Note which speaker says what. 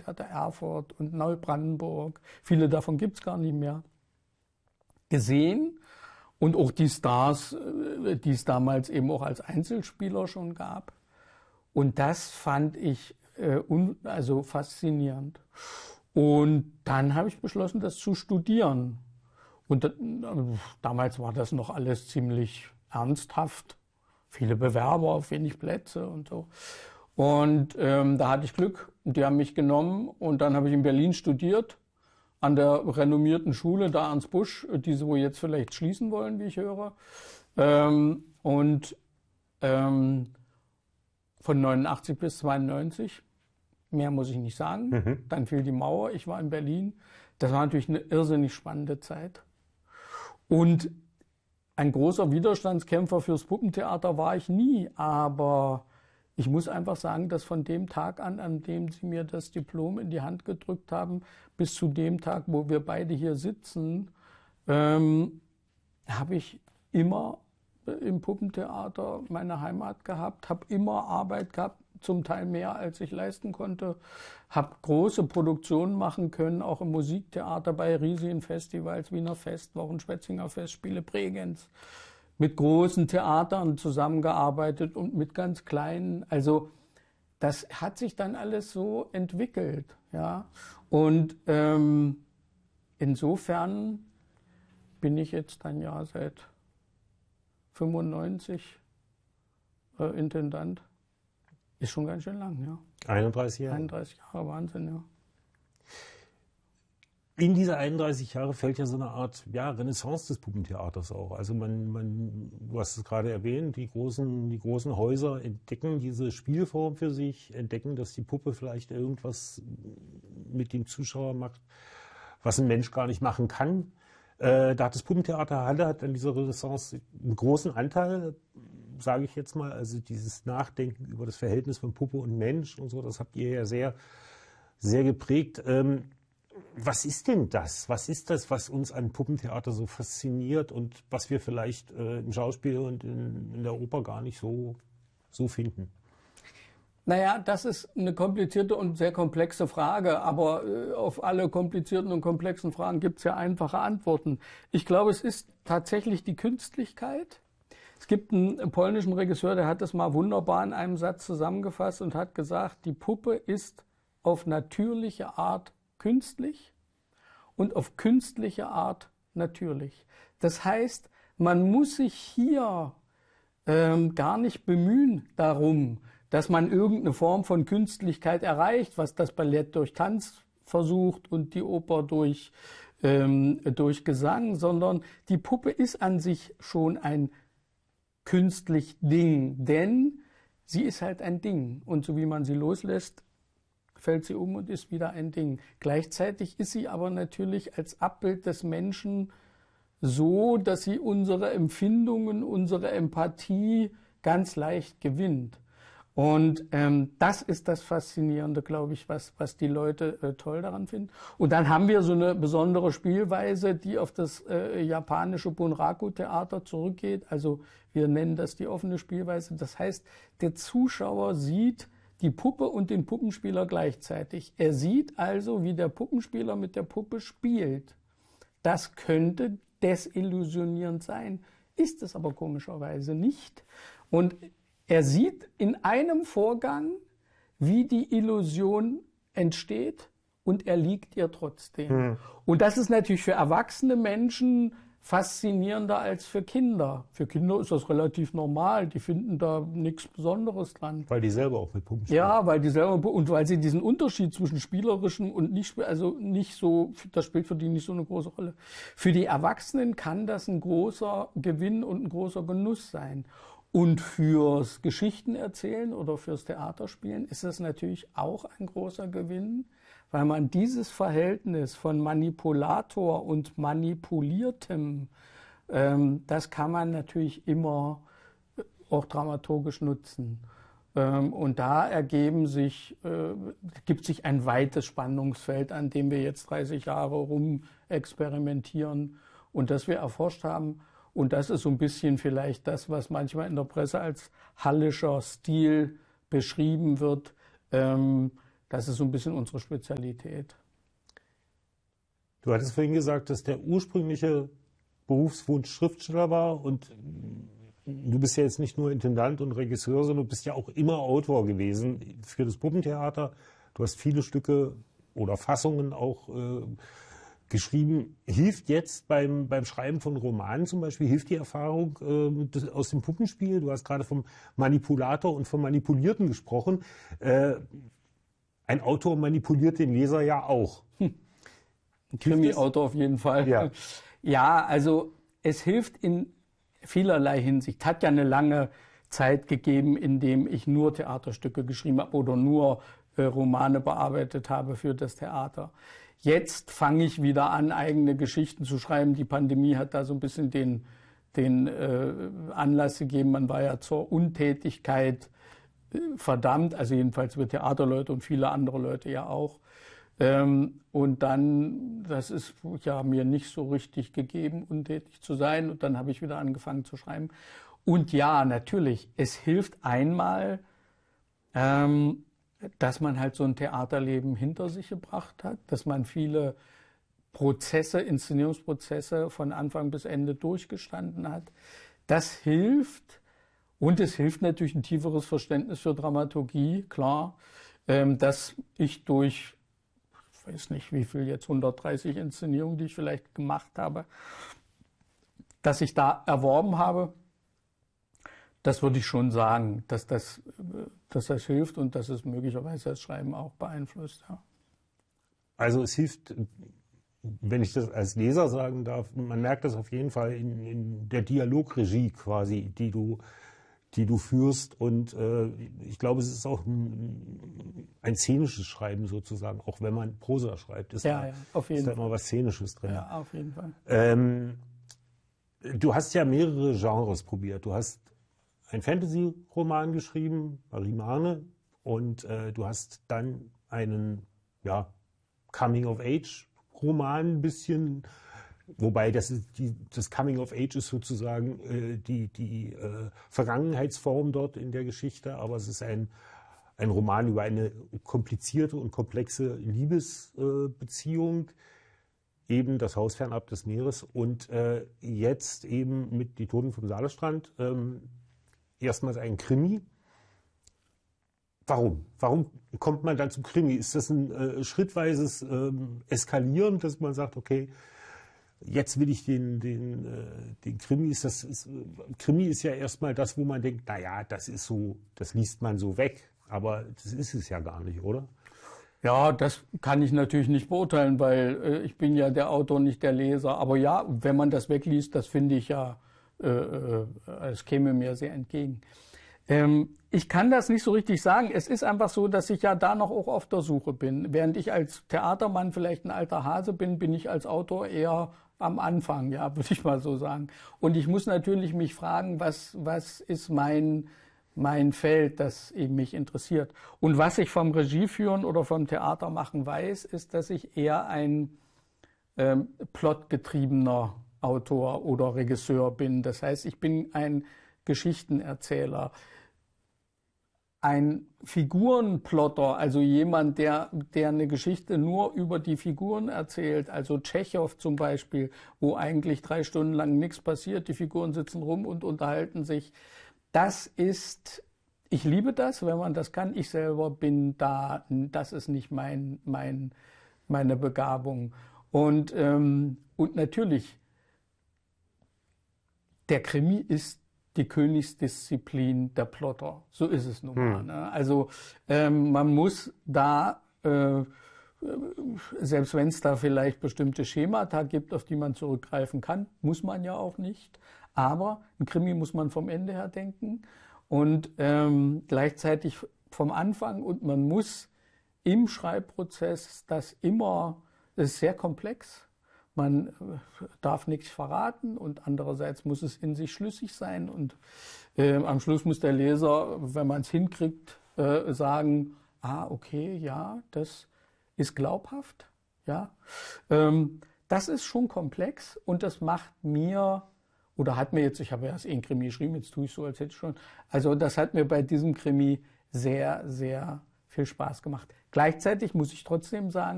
Speaker 1: Stadttheater Erfurt und Neubrandenburg, viele davon gibt es gar nicht mehr, gesehen. Und auch die Stars, die es damals eben auch als Einzelspieler schon gab. Und das fand ich also faszinierend. Und dann habe ich beschlossen, das zu studieren. Und damals war das noch alles ziemlich ernsthaft. Viele Bewerber auf wenig Plätze und so. Und da hatte ich Glück. Die haben mich genommen. Und dann habe ich in Berlin studiert. An der renommierten Schule, da Ernst Busch, diese, wo jetzt vielleicht schließen wollen, wie ich höre. Von 89 bis 92, mehr muss ich nicht sagen. Dann fiel die Mauer, ich war in Berlin. Das war natürlich eine irrsinnig spannende Zeit. Und ein großer Widerstandskämpfer fürs Puppentheater war ich nie, aber ich muss einfach sagen, dass von dem Tag an dem Sie mir das Diplom in die Hand gedrückt haben, bis zu dem Tag, wo wir beide hier sitzen, habe ich immer im Puppentheater meine Heimat gehabt, habe immer Arbeit gehabt, zum Teil mehr, als ich leisten konnte, habe große Produktionen machen können, auch im Musiktheater bei riesigen Festivals, Wiener Festwochen, Schwetzinger Festspiele, Bregenz, mit großen Theatern zusammengearbeitet und mit ganz kleinen. Also das hat sich dann alles so entwickelt, ja. Und insofern bin ich jetzt dann ja seit 95 Intendant. Ist schon ganz schön lang, ja.
Speaker 2: 31 Jahre?
Speaker 1: 31 Jahre, Wahnsinn, ja.
Speaker 2: In diese 31 Jahre fällt ja so eine Art Renaissance des Puppentheaters auch. Also du hast es gerade erwähnt, die großen Häuser entdecken diese Spielform für sich, entdecken, dass die Puppe vielleicht irgendwas mit dem Zuschauer macht, was ein Mensch gar nicht machen kann. Da hat das Puppentheater Halle an dieser Renaissance einen großen Anteil, sage ich jetzt mal. Also dieses Nachdenken über das Verhältnis von Puppe und Mensch und so, das habt ihr ja sehr, sehr geprägt. Was ist denn das? Was ist das, was uns an Puppentheater so fasziniert und was wir vielleicht im Schauspiel und in der Oper gar nicht so finden?
Speaker 1: Naja, das ist eine komplizierte und sehr komplexe Frage, aber auf alle komplizierten und komplexen Fragen gibt es ja einfache Antworten. Ich glaube, es ist tatsächlich die Künstlichkeit. Es gibt einen polnischen Regisseur, der hat das mal wunderbar in einem Satz zusammengefasst und hat gesagt, die Puppe ist auf natürliche Art künstlich und auf künstliche Art natürlich. Das heißt, man muss sich hier gar nicht bemühen darum, dass man irgendeine Form von Künstlichkeit erreicht, was das Ballett durch Tanz versucht und die Oper durch Gesang, sondern die Puppe ist an sich schon ein künstlich Ding, denn sie ist halt ein Ding und so wie man sie loslässt, fällt sie um und ist wieder ein Ding. Gleichzeitig ist sie aber natürlich als Abbild des Menschen so, dass sie unsere Empfindungen, unsere Empathie ganz leicht gewinnt. Und das ist das Faszinierende, glaube ich, was die Leute toll daran finden. Und dann haben wir so eine besondere Spielweise, die auf das japanische Bunraku-Theater zurückgeht. Also wir nennen das die offene Spielweise. Das heißt, der Zuschauer sieht die Puppe und den Puppenspieler gleichzeitig. Er sieht also, wie der Puppenspieler mit der Puppe spielt. Das könnte desillusionierend sein, ist es aber komischerweise nicht. Und er sieht in einem Vorgang, wie die Illusion entsteht und er liegt ihr trotzdem. Und das ist natürlich für erwachsene Menschen faszinierender als für Kinder. Für Kinder ist das relativ normal, die finden da nichts Besonderes dran.
Speaker 2: Weil die selber auch mit Puppen spielen.
Speaker 1: Ja, weil die selber, und weil sie diesen Unterschied zwischen spielerischem und nicht, also nicht so, das spielt für die nicht so eine große Rolle. Für die Erwachsenen kann das ein großer Gewinn und ein großer Genuss sein. Und fürs Geschichtenerzählen oder fürs Theaterspielen ist das natürlich auch ein großer Gewinn, weil man dieses Verhältnis von Manipulator und Manipuliertem, das kann man natürlich immer auch dramaturgisch nutzen. Und da gibt sich ein weites Spannungsfeld, an dem wir jetzt 30 Jahre rum experimentieren und das wir erforscht haben. Und das ist so ein bisschen vielleicht das, was manchmal in der Presse als hallischer Stil beschrieben wird. Das ist so ein bisschen unsere Spezialität.
Speaker 2: Du hattest vorhin gesagt, dass der ursprüngliche Berufswunsch Schriftsteller war und du bist ja jetzt nicht nur Intendant und Regisseur, sondern du bist ja auch immer Autor gewesen für das Puppentheater. Du hast viele Stücke oder Fassungen auch geschrieben. Hilft jetzt beim Schreiben von Romanen zum Beispiel, hilft die Erfahrung aus dem Puppenspiel? Du hast gerade vom Manipulator und vom Manipulierten gesprochen. Ein Autor manipuliert den Leser ja auch.
Speaker 1: Krimi-Autor auf jeden Fall.
Speaker 2: Ja.
Speaker 1: Ja, also es hilft in vielerlei Hinsicht. Hat ja eine lange Zeit gegeben, in dem ich nur Theaterstücke geschrieben habe oder nur Romane bearbeitet habe für das Theater. Jetzt fange ich wieder an, eigene Geschichten zu schreiben. Die Pandemie hat da so ein bisschen den Anlass gegeben. Man war ja zur Untätigkeit verdammt, also jedenfalls wir Theaterleute und viele andere Leute ja auch. Und dann, das ist ja mir nicht so richtig gegeben, untätig zu sein. Und dann habe ich wieder angefangen zu schreiben. Und ja, natürlich, es hilft einmal, dass man halt so ein Theaterleben hinter sich gebracht hat, dass man viele Prozesse, Inszenierungsprozesse von Anfang bis Ende durchgestanden hat. Das hilft. Und es hilft natürlich ein tieferes Verständnis für Dramaturgie, klar, dass ich durch, ich weiß nicht wie viel jetzt, 130 Inszenierungen, die ich vielleicht gemacht habe, dass ich da erworben habe. Das würde ich schon sagen, dass das hilft und dass es möglicherweise das Schreiben auch beeinflusst. Ja.
Speaker 2: Also es hilft, wenn ich das als Leser sagen darf, man merkt das auf jeden Fall in der Dialogregie quasi, die du führst. Und ich glaube, es ist auch ein szenisches Schreiben sozusagen, auch wenn man Prosa schreibt. Ist
Speaker 1: ja, auf jeden
Speaker 2: Fall. Ist da immer was Szenisches drin.
Speaker 1: Ja, auf jeden Fall.
Speaker 2: Du hast ja mehrere Genres probiert. Du hast einen Fantasy-Roman geschrieben, Marie-Marne, und du hast dann einen Coming-of-Age-Roman ein bisschen, wobei das Coming-of-Age ist sozusagen die Vergangenheitsform dort in der Geschichte, aber es ist ein Roman über eine komplizierte und komplexe Liebesbeziehung, eben das Haus fernab des Meeres und jetzt eben mit Die Toten vom Saalestrand erstmals ein Krimi. Warum? Warum kommt man dann zum Krimi? Ist das ein schrittweises Eskalieren, dass man sagt, okay, jetzt will ich den Krimi. Krimi ist ja erstmal das, wo man denkt, naja, das ist so, das liest man so weg. Aber das ist es ja gar nicht, oder?
Speaker 1: Ja, das kann ich natürlich nicht beurteilen, weil ich bin ja der Autor, nicht der Leser. Aber ja, wenn man das wegliest, das finde ich ja, es käme mir sehr entgegen. Ich kann das nicht so richtig sagen. Es ist einfach so, dass ich ja da noch auch auf der Suche bin. Während ich als Theatermann vielleicht ein alter Hase bin ich als Autor eher am Anfang, ja, würde ich mal so sagen. Und ich muss natürlich mich fragen, was ist mein Feld, das eben mich interessiert. Und was ich vom Regieführen oder vom Theatermachen weiß, ist, dass ich eher ein plotgetriebener Autor oder Regisseur bin. Das heißt, ich bin ein Geschichtenerzähler, ein Figurenplotter, also jemand, der eine Geschichte nur über die Figuren erzählt, also Tschechow zum Beispiel, wo eigentlich 3 Stunden lang nichts passiert, die Figuren sitzen rum und unterhalten sich. Ich liebe das, wenn man das kann. Ich selber bin da, das ist nicht meine Begabung. Und natürlich, der Krimi ist die Königsdisziplin der Plotter. So ist es nun mal. Ne? Also man muss da, selbst wenn es da vielleicht bestimmte Schemata gibt, auf die man zurückgreifen kann, muss man ja auch nicht. Aber ein Krimi muss man vom Ende her denken und gleichzeitig vom Anfang. Und man muss im Schreibprozess das ist sehr komplex. Man darf nichts verraten und andererseits muss es in sich schlüssig sein. Und am Schluss muss der Leser, wenn man es hinkriegt, sagen, okay, ja, das ist glaubhaft. Ja, das ist schon komplex und das macht mir, oder hat mir jetzt, ich habe ja erst einen Krimi geschrieben, jetzt tue ich so, als hätte ich schon, also das hat mir bei diesem Krimi sehr, sehr viel Spaß gemacht. Gleichzeitig muss ich trotzdem sagen,